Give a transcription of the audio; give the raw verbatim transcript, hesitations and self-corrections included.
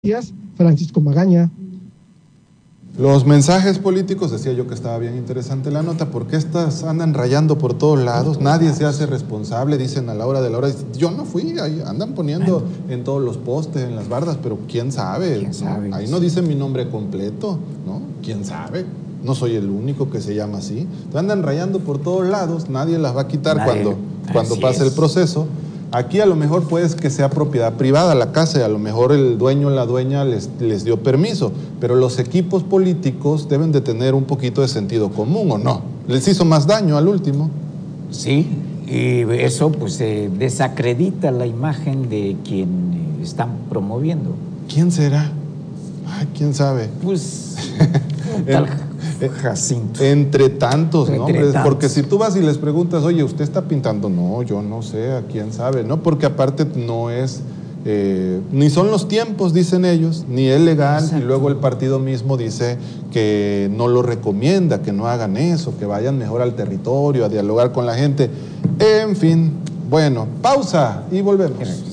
Francisco Magaña. Los mensajes políticos, decía yo que estaba bien interesante la nota, porque estas andan rayando por todos lados, nadie se hace responsable, dicen a la hora de la hora, yo no fui, ahí andan poniendo en todos los postes, en las bardas, pero quién sabe, ¿Quién sabe? ¿no? Ahí no dicen mi nombre completo, ¿no? ¿Quién sabe? No soy el único que se llama así. Entonces andan rayando por todos lados, nadie las va a quitar nadie, cuando, cuando pase es. el proceso. Aquí a lo mejor puede que sea propiedad privada la casa y a lo mejor el dueño o la dueña les, les dio permiso, pero los equipos políticos deben de tener un poquito de sentido común, ¿o no? Les hizo más daño al último. Sí, y eso pues eh, desacredita la imagen de quien eh, están promoviendo. ¿Quién será? Ay, ¿quién sabe? Pues tal Jacinto. Entre tantos, ¿no? Entre tantos. Porque si tú vas y les preguntas, oye, ¿usted está pintando? No, yo no sé, a quién sabe, ¿no? Porque aparte no es, eh, ni son los tiempos, dicen ellos, ni es legal. Exacto. Y luego el partido mismo dice que no lo recomienda, que no hagan eso, que vayan mejor al territorio, a dialogar con la gente. En fin, bueno, pausa y volvemos.